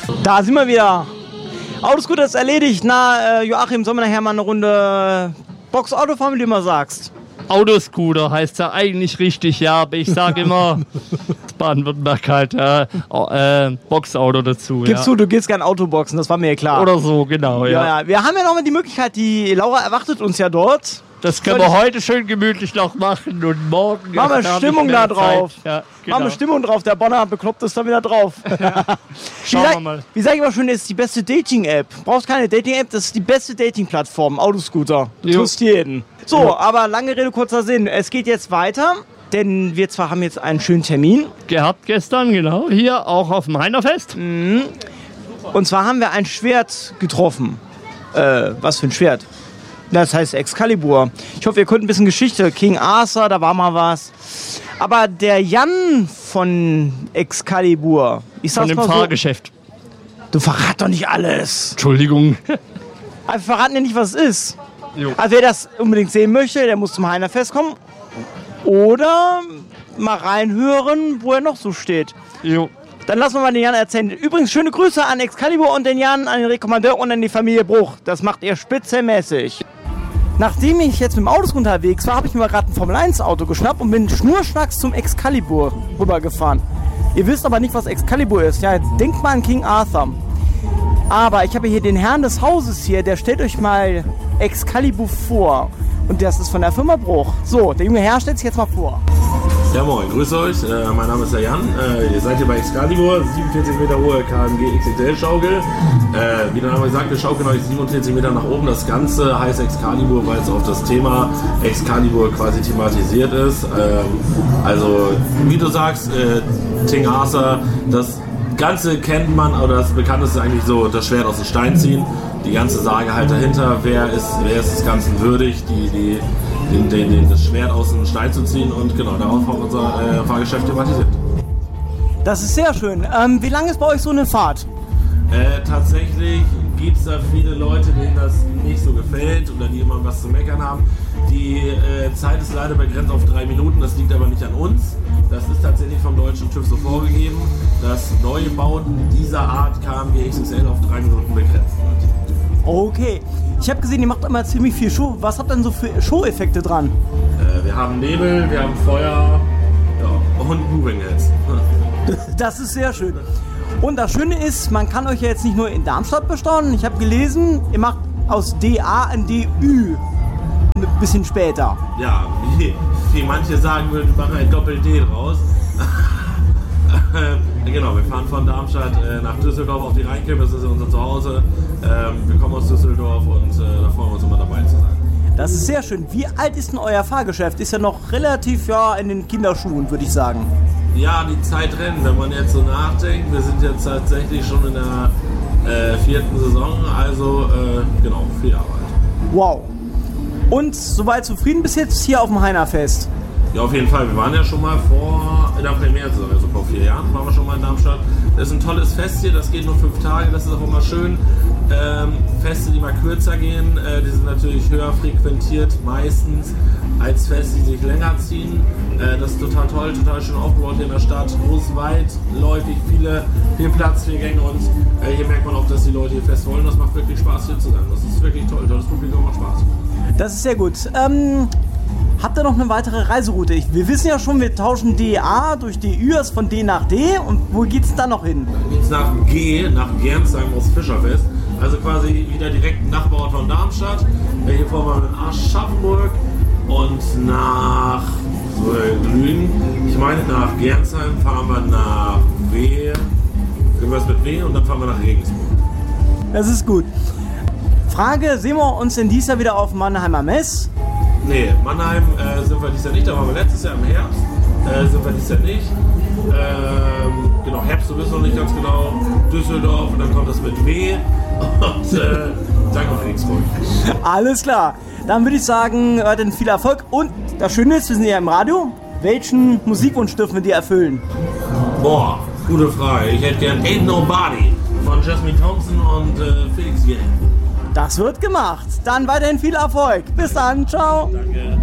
Da sind wir wieder. Autoscooter ist erledigt. Na, Joachim, sollen wir nachher mal eine Runde Boxauto fahren, wie du immer sagst? Autoscooter heißt ja eigentlich richtig, ja, aber ich sage immer, Baden-Württemberg halt, Boxauto dazu. Gibst du gehst gern Autoboxen, das war mir ja klar. Oder so, genau, ja. Wir haben ja noch mal die Möglichkeit, die Laura erwartet uns ja dort. Das können wir heute schön gemütlich noch machen und morgen... Machen wir Stimmung da drauf. Ja, genau. Machen wir Stimmung drauf, der Bonner bekloppt ist da wieder drauf. Schauen wir mal. Wie sag ich immer schon, das ist die beste Dating-App. Brauchst keine Dating-App, das ist die beste Dating-Plattform, Autoscooter. Du tust jeden. So, aber lange Rede, kurzer Sinn. Es geht jetzt weiter, denn wir zwar haben jetzt einen schönen Termin. Gehabt gestern, genau, hier auch auf dem Heinerfest. Und zwar haben wir ein Schwert getroffen. Was für ein Schwert? Das heißt Excalibur. Ich hoffe, ihr könnt ein bisschen Geschichte. King Arthur, da war mal was. Aber der Jan von Excalibur, ich sag's von mal dem Fahrgeschäft. Du verrat doch nicht alles. Entschuldigung. Wir verraten ja nicht, was es ist. Jo. Also wer das unbedingt sehen möchte, der muss zum Heinerfest kommen. Oder mal reinhören, wo er noch so steht. Jo. Dann lassen wir mal den Jan erzählen. Übrigens, schöne Grüße an Excalibur und den Jan, an den Rekommandeur und an die Familie Bruch. Das macht ihr spitzenmäßig. Nachdem ich jetzt mit dem Auto unterwegs war, habe ich mir mal gerade ein Formel-1-Auto geschnappt und bin schnurstracks zum Excalibur rübergefahren. Ihr wisst aber nicht, was Excalibur ist. Ja, denkt mal an King Arthur. Aber ich habe hier den Herrn des Hauses hier, der stellt euch mal Excalibur vor. Und das ist von der Firma Bruch. So, der junge Herr stellt sich jetzt mal vor. Ja moin, grüße euch, mein Name ist der Jan, ihr seid hier bei Excalibur, 47 Meter hohe KMG XXL-Schaukel. Wie der Name sagt, wir schaukeln euch 47 Meter nach oben. Das Ganze heißt Excalibur, weil es auf das Thema Excalibur quasi thematisiert ist. Also, wie du sagst, King Arthur, das Ganze kennt man, oder das bekannteste ist eigentlich so, das Schwert aus dem Stein ziehen. Die ganze Sage halt dahinter, wer ist des Ganzen würdig, das Schwert aus dem Stein zu ziehen, und genau darauf haben wir unser Fahrgeschäft thematisiert. Das ist sehr schön. Wie lange ist bei euch so eine Fahrt? Tatsächlich gibt es da viele Leute, denen das nicht so gefällt oder die immer was zu meckern haben. Die Zeit ist leider begrenzt auf 3 Minuten, das liegt aber nicht an uns. Das ist tatsächlich vom deutschen TÜV so vorgegeben, dass neue Bauten dieser Art KMG XXL auf 3 Minuten begrenzt wird. Okay. Ich habe gesehen, ihr macht immer ziemlich viel Show. Was habt ihr denn so für Show-Effekte dran? Wir haben Nebel, wir haben Feuer, ja, und Moving Heads. Das ist sehr schön. Und das Schöne ist, man kann euch ja jetzt nicht nur in Darmstadt bestaunen. Ich habe gelesen, ihr macht aus DA ein DÜ. Ein bisschen später. Ja, wie manche sagen würden, wir machen ein Doppel-D draus. Genau, wir fahren von Darmstadt nach Düsseldorf auf die Rheinkirche, das ist unser Zuhause. Wir kommen aus Düsseldorf und da freuen wir uns immer dabei zu sein. Das ist sehr schön. Wie alt ist denn euer Fahrgeschäft? Ist ja noch relativ in den Kinderschuhen, würde ich sagen. Ja, die Zeit rennt, wenn man jetzt so nachdenkt. Wir sind jetzt tatsächlich schon in der 4. Saison, also genau, viel Arbeit. Wow. Und soweit zufrieden bis jetzt hier auf dem Heinerfest? Ja, auf jeden Fall. Wir waren ja schon mal in der Premiere-Saison, also vor 4 Jahren, waren wir schon mal in Darmstadt. Das ist ein tolles Fest hier, das geht nur 5 Tage, das ist auch immer schön. Feste, die mal kürzer gehen, die sind natürlich höher frequentiert meistens als Feste, die sich länger ziehen. Das ist total toll, total schön aufgebaut hier in der Stadt. Groß, weitläufig, viel Platz, viel Gänge, und hier merkt man auch, dass die Leute hier fest wollen. Das macht wirklich Spaß hier zu sein. Das ist wirklich toll, tolles Publikum, macht Spaß. Das ist sehr gut. Habt ihr noch eine weitere Reiseroute? Wir wissen ja schon, wir tauschen DA durch DÜ, also von D nach D. Und wo geht's dann noch hin? Dann geht's nach G, nach Gernsheim aus Fischerfest. Also quasi wieder direkt Nachbarort von Darmstadt. Hier fahren wir in Aschaffenburg und nach Grün. Ich meine, nach Gernsheim fahren wir nach W. Irgendwas mit W, und dann fahren wir nach Regensburg. Das ist gut. Frage, sehen wir uns denn dieses Jahr wieder auf Mannheimer Mess? Nee, Mannheim sind wir dieses Jahr nicht, da waren wir letztes Jahr im Herbst, sind wir dieses Jahr nicht. Genau, Herbst, du wissen noch nicht ganz genau, Düsseldorf, und dann kommt das mit W, und dann kommt Regensburg. Alles klar, dann würde ich sagen, dann viel Erfolg, und das Schöne ist, wir sind ja im Radio. Welchen Musikwunsch dürfen wir dir erfüllen? Boah, gute Frage, ich hätte gern Ain't Nobody von Jasmine Thompson und Felix Jähn. Das wird gemacht. Dann weiterhin viel Erfolg. Bis dann. Ciao. Danke.